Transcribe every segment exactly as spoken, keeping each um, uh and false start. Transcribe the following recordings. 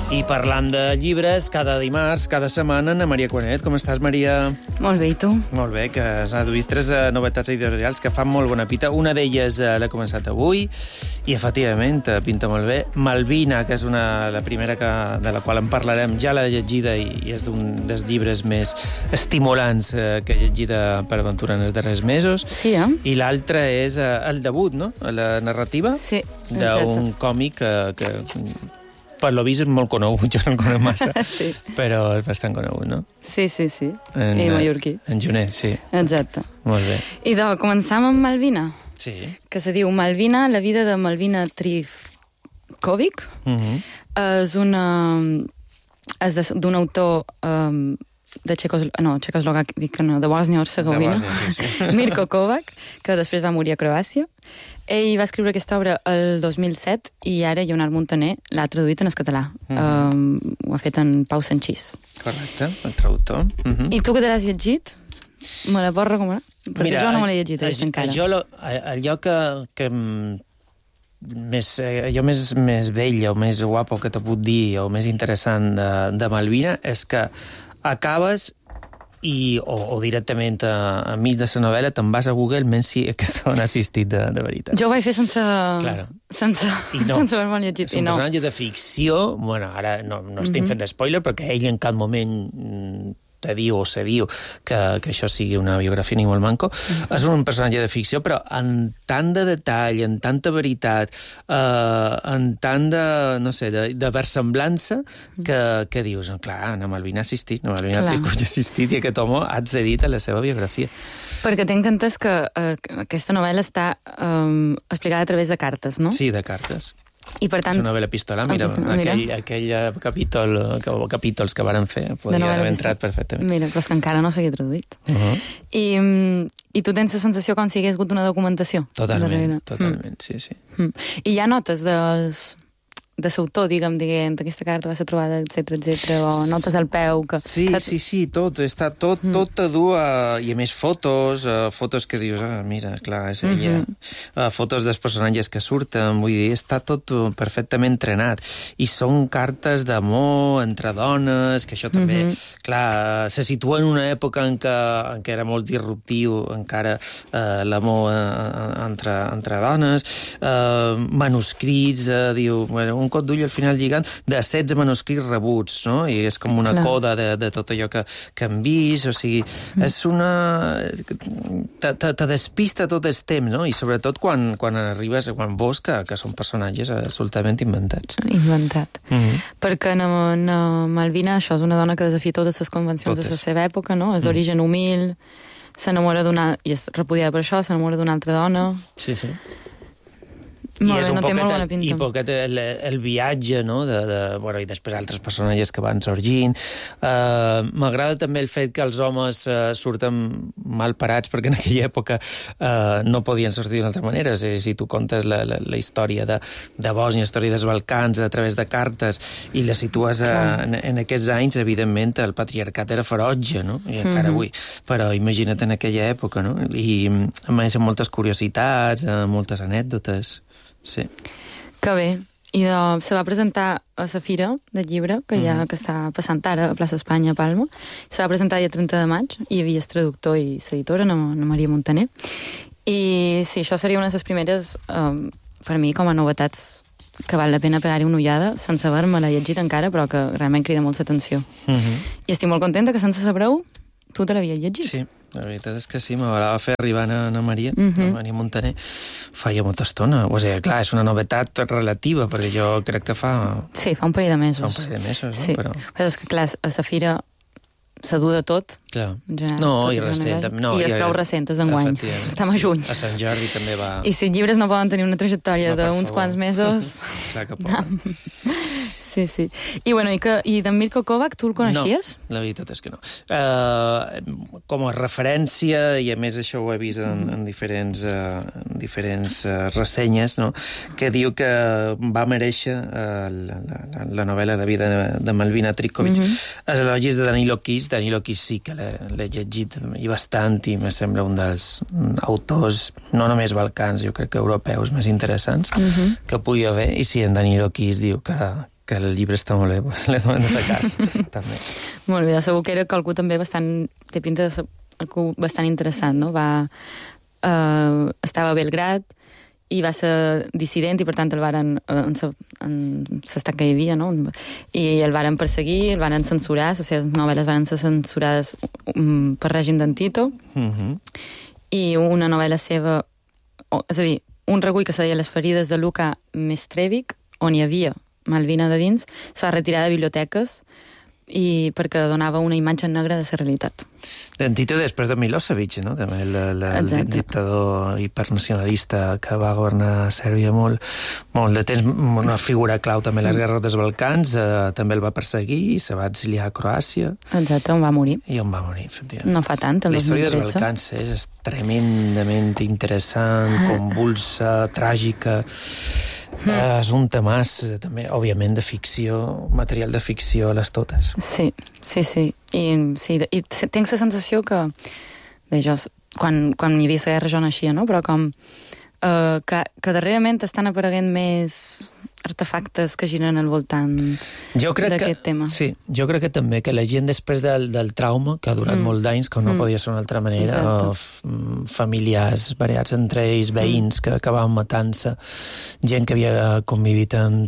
I parlant de llibres, cada dimarts, cada setmana, Ana Maria Cuanet. Com estàs, Maria? Molt bé, i tu? Molt bé, que s'ha duit tres uh, novetats editorials que fan molt bona pita. Una d'elles uh, l'he començat avui i, efectivament, uh, pinta molt bé. Malvina, que és una, la primera que, de la qual en parlarem, ja l'he llegida i, i és d'un dels llibres més estimulants uh, que he llegida per aventura en els darrers mesos. Sí, eh? I l'altra és uh, el debut, no?, la narrativa sí, d'un còmic que... que per lo vist és molt conegut, jo no el conec massa, sí. Però és bastant conegut, no? Sí, sí, sí. En, I mallorquí. En Junet, sí. Exacte. Molt bé. I de, començam amb Malvina. Sí. Que se diu Malvina, la vida de Malvina Trifkovic. Uh -huh. És una... És d'un autor... Um, de Txecos... No, Txecoslovàquia, no, de Bòsnia-Hercegovina. De Bòsnia, sí, sí. Mirko Kovac, que després va morir a Croàcia. Ell va escriure aquesta obra el dos mil set i ara Lleonard Montaner l'ha traduït en el català. Uh -huh. um, ho ha fet en Pau Sanchís. Correcte, el traductor. Uh -huh. I tu que te l'has llegit? Me la pots recomanar? Perquè Mira, jo no me l'he llegit, a, encara. Jo, lo, allò que... que més, allò més, més vell o més guapo que te puc dir o més interessant de, de Malvina és que acabes i, o, o directament a, a mig de la novel·la te'n vas a Google menys si aquesta dona ha assistit de, de veritat. Jo ho vaig fer sense... Claro. Sense, no. sense haver-me'l llegit. És un no. personatge de ficció, bueno, ara no, no estem mm -hmm. fent spoiler perquè ell en cap moment te diu o se diu que, que això sigui una biografia ni molt manco. Mm-hmm. És un personatge de ficció, però en tant de detall, en tanta veritat, eh, en tant de, no sé, de, de versemblança, que, que dius, no, clar, Ana Malvina ha assistit, Ana Malvina Trifkovic ha assistit i aquest home ha accedit a la seva biografia. Perquè tinc entès que eh, aquesta novel·la està eh, explicada a través de cartes, no? Sí, de cartes. I per tant... És una novel·la epistolar, mira, mira. Aquell, aquell capítol, que, capítols que varen fer, podria haver entrat perfectament. Mira, però és que encara no s'havia traduït. Uh -huh. I, I tu tens la sensació com si hagués hagut una documentació? Totalment, totalment, mm. sí, sí. Mm. I hi ha notes des, de l'autor, diguem, dient aquesta carta va ser trobada, etcètera, etcètera, o notes al peu... Que, sí, saps? sí, sí, tot, està tot, mm. tot a dur, a, i a més fotos, uh, fotos que dius, ah, mira, clar, és ella, mm -hmm. uh, fotos dels personatges que surten, vull dir, està tot perfectament entrenat, i són cartes d'amor entre dones, que això també, mm -hmm. clar, se situa en una època en què, en què era molt disruptiu encara uh, l'amor uh, entre, entre dones, uh, manuscrits, uh, diu, bueno, un cop d'ull al final lligant de setze manuscrits rebuts, no? I és com una Clar. coda de, de tot allò que, que hem vist, o sigui, mm. és una... te, te, te despista tot el temps, no? I sobretot quan, quan arribes, quan veus que, que són personatges absolutament inventats. Inventat. Mm -hmm. Perquè na, na Malvina, això és una dona que desafia totes les convencions totes. de la seva època, no? És d'origen mm. humil, s'enamora d'una... i és repudiada per això, s'enamora d'una altra dona... Sí, sí. Molt bé, no té molt bona pinta. I poquet el, el viatge, no?, de, de, bueno, i després altres personatges que van sorgint. Uh, M'agrada també el fet que els homes uh, surten mal parats, perquè en aquella època uh, no podien sortir d'una altra manera. Si, si tu contes la, la, la història de, de Bòsnia, la història dels Balcans, a través de cartes, i la situes a, en, en aquests anys, evidentment, el patriarcat era ferotge, no?, i encara mm -hmm. avui. Però imagina't en aquella època, no?, i a més amb moltes curiositats, amb moltes anècdotes. Sí. Que bé. I de, se va presentar a la Fira del Llibre, que, ja, mm. que està passant ara a Plaça Espanya, a Palma. Se va presentar el dia trenta de maig, i hi havia el traductor i l'editora, Ana Maria Montaner. I sí, això seria una de les primeres, um, per mi, com a novetats que val la pena pegar-hi una ullada, sense haver-me-la llegit encara, però que realment crida molt l'atenció. Mm -hmm. I estic molt contenta que sense saber-ho tu te l'havies llegit. Sí. La veritat és que sí, m'agrada fer arribar a Ana Maria, uh -huh. a Maria Montaner, feia molta estona. O sigui, clar, és una novetat relativa, perquè jo crec que fa... Sí, fa un parell de mesos. Fa un parell de mesos, sí. no? Però... però és que, clar, a la Fira s'ha dut de tot. Clar. General, no, tot i recent. No, I és prou recent, és d'enguany. Estem a juny. Sí. A Sant Jordi també va... I si llibres no poden tenir una trajectòria no, d'uns quants mesos... clar que poden. Sí, sí. I, bueno, i, que, i d'en Mirko Kovac, tu el coneixies? No, la veritat és que no. Uh, com a referència, i a més això ho he vist en, en diferents, uh, en diferents uh, ressenyes, no?, que diu que va merèixer uh, la, la, la novel·la de vida de, de Malvina Trifkovic. Mm -hmm. Els elogis de Danilo Kiss. Danilo Kiss sí que l'he llegit i bastant, i me sembla un dels autors, no només balcans, jo crec que europeus més interessants mm -hmm. que pugui haver. I sí, en Danilo Kiss diu que que el llibre està molt bé, doncs l'hem de fer cas, també. Molt bé, segur que era qualcú també bastant... té pinta de ser qualcú bastant interessant, no? Va... Uh, estava a Belgrad i va ser dissident i per tant el varen en, en l'estat que hi havia, no? I el varen perseguir, el varen censurar, les seves novel·les varen ser censurades um, per règim d'en Tito, uh-huh. I una novel·la seva, o, és a dir, un recull que se deia Les ferides de Luka Mestrevic, on hi havia Malvina de dins, s'ha retirat de biblioteques i perquè donava una imatge negra de la realitat. D'en Tito després de Milosevic, no? També el, el, el dictador hipernacionalista que va governar Sèrbia molt, molt de temps, una figura clau també a les guerres dels Balcans, eh, també el va perseguir i se va exiliar a Croàcia. Exacte, on va morir. I on va morir, efectivament. No fa tant, el dos mil tretze. La història dels Balcans és, és tremendament interessant, convulsa, tràgica. Mm. Uh, és un temàs, també, òbviament, de ficció, material de ficció a les totes. Sí, sí, sí. I, sí, i tinc la sensació que, bé, jo, quan, quan hi havia la guerra jo naixia, no? Però com uh, que, que darrerament estan apareguent més artefactes que giren al voltant d'aquest tema. Sí, jo crec que també, que la gent després del, del trauma, que ha durat mm. molts d'anys, que no mm. podia ser d'una altra manera, o familiars variats entre ells, veïns mm. que acabaven matant-se, gent que havia convivit en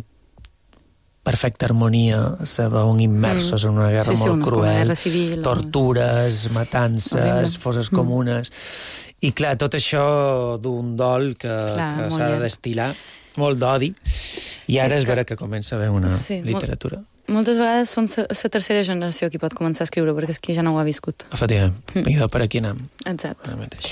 perfecta harmonia, se veuen immersos mm. en una guerra sí, sí, molt cruel, civil, tortures, matances, horrible. Fosses mm. comunes, i clar, tot això d'un dol que, clar, que s'ha de destil·lar, molt d'odi, i ara sí, és, és que... vera que comença a haver una sí, literatura. Molt, moltes vegades són la tercera generació qui pot començar a escriure, perquè és qui ja no ho ha viscut. Efectivament, mm. i de per aquí anem. Exacte.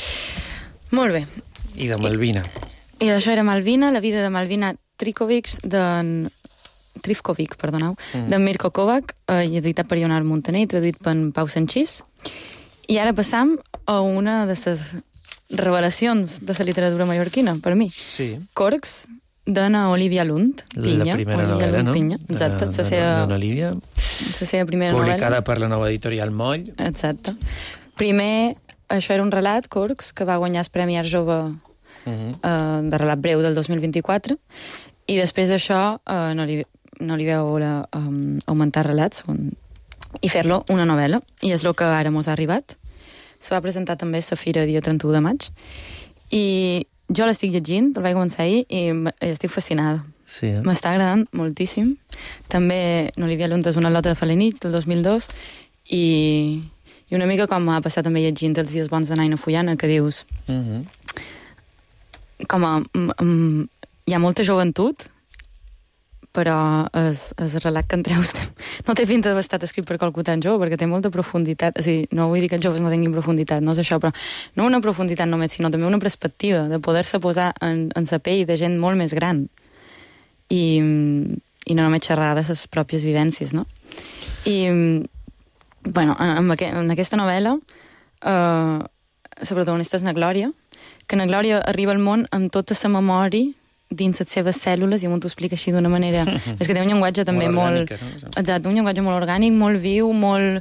Molt bé. I de Malvina. I, i d'això era Malvina, la vida de Malvina Trifkovic, d'en... Trifkovic, perdoneu, mm. d'en Mirko Kovac, eh, editat per Ionar Montaner i traduït per Pau Sanchís. I ara passam a una de les revelacions de la literatura mallorquina, per mi. Sí. Corcs, d'Anna Olivia Lund, Pinya. La primera Olivia novel·la, Lund, no? Pinya. Exacte. De, de, de Olivia. La seva primera publicada novel·la. Publicada per la nova editorial Moll. Exacte. Primer, això era un relat, Corcs, que va guanyar el Premi Art Jove uh -huh. eh, de relat breu del dos mil vint-i-quatre, i després d'això eh, no, li, no li veu la, um, augmentar relats on, i fer-lo una novel·la, i és el que ara mos ha arribat. Se va presentar també a la Fira dia trenta-u de maig, i jo l'estic llegint, el vaig començar ahir, i estic fascinada. Sí, eh? M'està agradant moltíssim. També n'Olivia Lund és una lota de Falenich, del dos mil dos, i, i una mica com m'ha passat també llegint Els dies bons de Naina Fullana, que dius... Uh -huh. Com a... Um, hi ha molta joventut, però es, es relat que en treus no té pinta d'haver estat escrit per qualcú tan jove, perquè té molta profunditat. O sigui, no vull dir que els joves no tinguin profunditat, no és això, però no una profunditat només, sinó també una perspectiva de poder-se posar en, en la pell de gent molt més gran i, i no només xerrar de les pròpies vivències, no? I, bueno, en, en aquesta novel·la eh, la protagonista és na Glòria, que na Glòria arriba al món amb tota la memòria dins les seves cèl·lules, i m'ho explica així d'una manera... És que té un llenguatge també molt... Orgànica, no? Exacte, un llenguatge molt orgànic, molt viu, molt...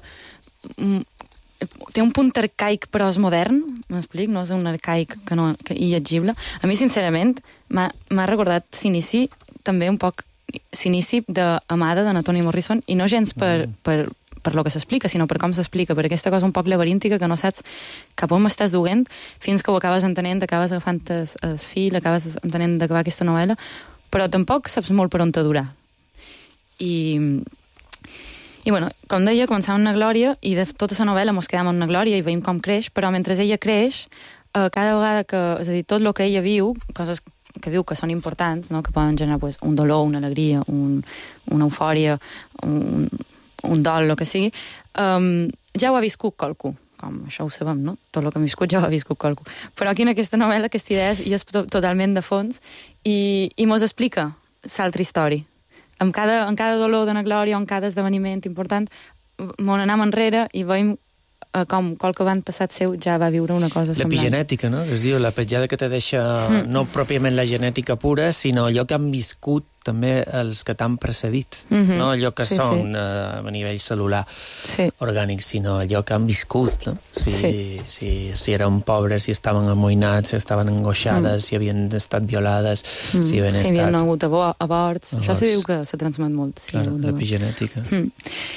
Té un punt arcaic, però és modern, m'explic, no és un arcaic que no, que il·legible. A mi, sincerament, m'ha recordat s'inici també un poc s'inici d'Amada, de Toni Morrison, i no gens per, mm. per, per lo que s'explica, sinó per com s'explica, per aquesta cosa un poc laberíntica que no saps cap on m'estàs duent, fins que ho acabes entenent, acabes agafant el, el fil, acabes entenent d'acabar aquesta novel·la, però tampoc saps molt per on t'ha durat. I, i bueno, com deia, començàvem una Glòria, i de tota la novel·la mos quedàvem en una Glòria i veiem com creix, però mentre ella creix, eh, cada vegada que, és a dir, tot el que ella viu, coses que viu que són importants, no? Que poden generar pues, un dolor, una alegria, un, una eufòria, un, un dol, el que sigui, um, ja ho ha viscut qualcú, com això ho sabem, no? Tot el que hem viscut ja ho ha viscut qualcú. Però aquí en aquesta novel·la aquesta idea és, és to totalment de fons i, i mos explica l'altra història. En cada, en cada dolor d'una Glòria o en cada esdeveniment important, m'on anem enrere i veiem uh, com qualque abans passat seu ja va viure una cosa semblant. L'epigenètica, no? Es diu, la petjada que te deixa mm. no pròpiament la genètica pura, sinó allò que han viscut també els que t'han precedit, mm -hmm. no allò que sí, són sí. Uh, a nivell celular sí. orgànic, sinó allò que han viscut, no? Si, sí. si, si eren pobres, si estaven amoïnats, si estaven angoixades, mm. si havien estat violades, mm. si havien si estat... Si havien hagut avorts. avorts. Això se diu que s'ha transmet molt. Si claro, l'epigenètica. Mm.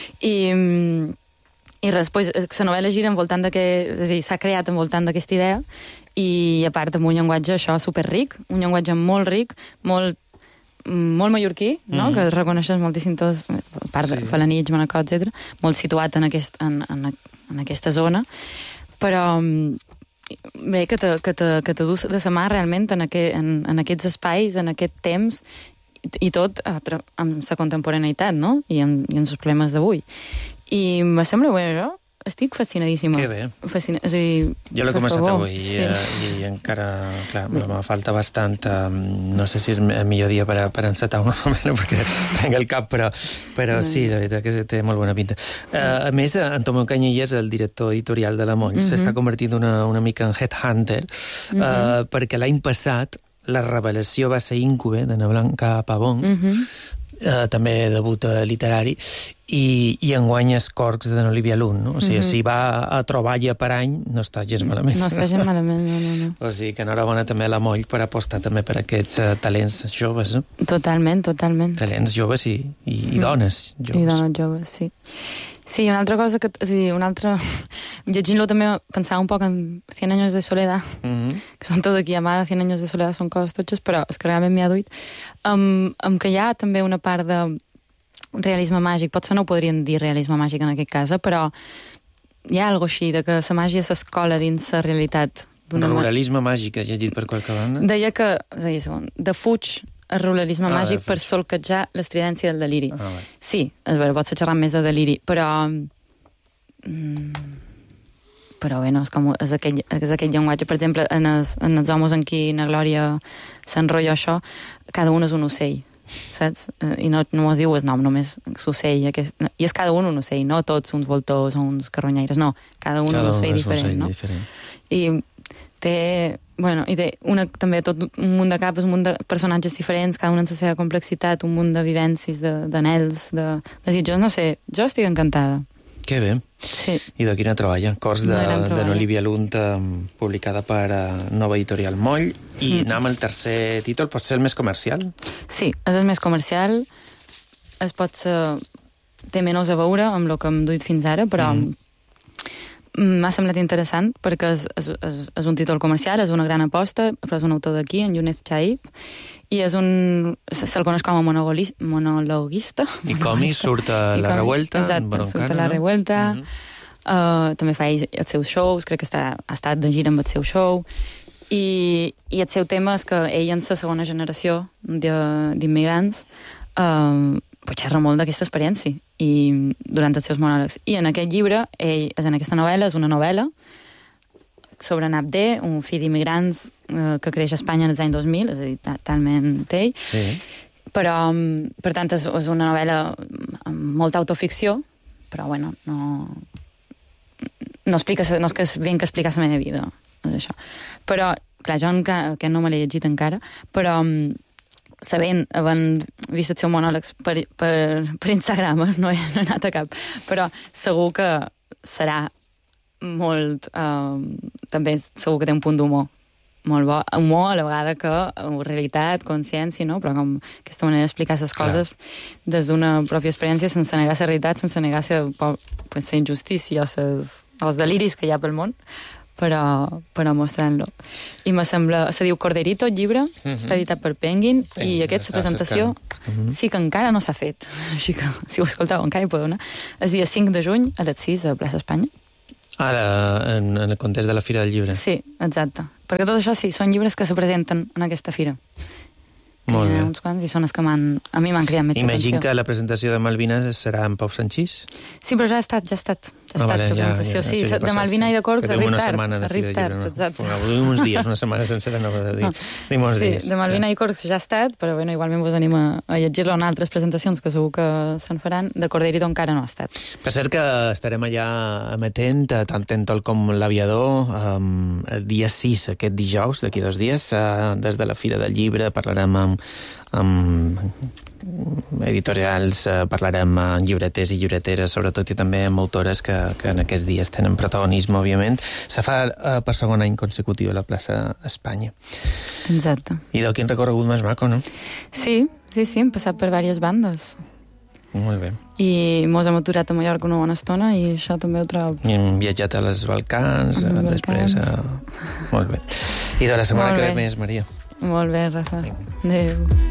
I... I res, pues, la novel·la gira envoltant de que, és a dir, s'ha creat envoltant d'aquesta idea i, a part, amb un llenguatge, això, superric, un llenguatge molt ric, molt molt mallorquí, no? Mm. que reconeixes moltíssim tots, a part sí. de Felanitx, Manacor, etcètera, molt situat en, aquest, en, en, en aquesta zona, però bé, que te, que te, que te dus de sa mà realment en, aquest, en, en aquests espais, en aquest temps, i, i tot amb sa contemporaneïtat, no? I amb, i amb els problemes d'avui. I me sembla, bueno, jo estic fascinadíssima. Que bé. Fascina... És a dir, jo l'he començat favor. avui sí. i, i encara, clar, me falta bastant. Um, no sé si és el millor dia per, a, per encetar una novel·la, perquè tenc el cap, però, però sí, la veritat que té molt bona pinta. Uh, a més, Antonio Canyelles, el director editorial de La Moll, mm -hmm. s'està convertint una, una mica en headhunter, uh, mm -hmm. perquè l'any passat la revelació va ser Íncube, d'Anna Blanca Pavón, mm -hmm. Uh, també debut uh, literari, i, i enguany Escorcs de n'Olivia Lund, no? O sigui, mm -hmm. si va a troballa per any, no està gens malament. No està gens malament, no, no, no. O sigui, que enhorabona també a la Moll per apostar també per aquests uh, talents joves, no? Totalment, totalment. Talents joves i, i, i dones joves. I dones joves, sí. Sí, una altra cosa que... És a dir, una altra... Llegint-lo també pensava un poc en Cien años de soledad, mm -hmm. que són tot aquí, amada, Cien años de soledad són coses totxes, però és que realment m'hi ha duit. Um, um, que hi ha també una part de realisme màgic, potser no ho podrien dir realisme màgic en aquest cas, però hi ha alguna així, de que la màgia s'escola dins la realitat. Ruralisme màgic, has llegit per qualque banda? Deia que, és a dir, segon, defuig el ruralisme ah, màgic per solquejar l'estridència del deliri. Ah, sí, és vera, pots xerrar més de deliri, però... Mm, però bé, no, és, com, és, aquell, és aquell llenguatge. Per exemple, en els, en els homes en qui na Glòria s'enrotlla això, cada un és un ocell, saps? I no, no es diu el nom, només l'ocell. Aquest, i és cada un un ocell, no tots uns voltors o uns carronyaires, no, cada un cada un ocell un diferent, ocell no? diferent. I té... Bueno, i té una, també tot un munt de capes, un munt de personatges diferents, cada un amb la seva complexitat, un munt de vivències, d'anells, de, de desitjos, no sé, jo estic encantada. Que bé. Sí. I de quina treballa? Cors de, de n'Olivia Lund, publicada per uh, Nova Editorial Moll, i mm. anar amb el tercer títol, pot ser el més comercial? Sí, és el més comercial, es pot ser... té menys a veure amb el que hem duit fins ara, però... Mm. M'ha semblat interessant perquè és, és, és, és un títol comercial, és una gran aposta, però és un autor d'aquí, en Younes Chaib, i és un... se'l coneix com a monologuista. I còmic, surt a La Revuelta. Exacte, surt a La Revuelta. Mm -hmm. uh, també fa ell els seus shows, crec que està, ha estat de gira amb el seu show. I, i el seu tema és que ell, en la segona generació d'immigrants, uh, pot xerrar molt d'aquesta experiència i durant els seus monòlegs. I en aquest llibre, ell, en aquesta novel·la, és una novel·la sobre Nabdé, un fill d'immigrants eh, que creix a Espanya en els anys dos mil, és a dir, talment ell. Sí. Però, per tant, és, és una novel·la amb molta autoficció, però, bueno, no... No, explica, no és que és ben que explicar la meva vida, és això. Però, clar, jo encara, que no me l'he llegit encara, però... sabent, havent vist els seus monòlegs per, per, per Instagram, no he, no he anat a cap, però segur que serà molt... Eh, també segur que té un punt d'humor molt bo. Humor a la vegada que realitat, consciència, no? Però com aquesta manera d'explicar les coses des d'una pròpia experiència sense negar la realitat, sense negar la pues, injustícia o, ses, o els deliris que hi ha pel món, però, però mostrant-lo. I me sembla... Se diu Corderito, el llibre, mm -hmm. està editat per Penguin, Penguin i aquesta presentació mm -hmm. sí que encara no s'ha fet. Així que, si ho escolteu, encara hi podeu anar. El dia cinc de juny, a les sis, a Plaça Espanya. Ara, en, en el context de la Fira del Llibre. Sí, exacte. Perquè tot això sí, són llibres que se presenten en aquesta fira. Molt bé. Uns quants, i són els que m'han, a mi m'han cridat més atenció. Imagino que la presentació de Malvines serà en Pau Sanchís? Sí, però ja ha estat, ja ha estat. Ha estat la presentació, sí, de Malvina i de Corcs, arrib tard, arrib tard, exacte. Duim uns dies, una setmana sencera, no de dir, dim uns dies. Sí, de Malvina i Corcs ja ha estat, però bueno, igualment vos anem a, a llegir-lo en altres presentacions que segur que se'n faran. De Corderito encara no ha estat. Per cert que estarem allà emetent, tant Tentol com l'Aviador, um, el dia sis, aquest dijous, d'aquí dos dies, uh, des de la Fira del Llibre, parlarem amb, amb editorials, eh, parlarem amb llibreters i llibreteres, sobretot, i també amb autores que, que en aquests dies tenen protagonisme, òbviament. Se fa eh, per segon any consecutiu a la plaça Espanya. Exacte. I del quin recorregut més maco, no? Sí, sí, sí, hem passat per diverses bandes. Molt bé. I mos hem aturat a Mallorca una bona estona i això també ho trobo. I hem viatjat a les Balcans, a les després... Balcans. A... Molt bé. I de la setmana que ve més, Maria. Molt bé, Rafa. Adéu.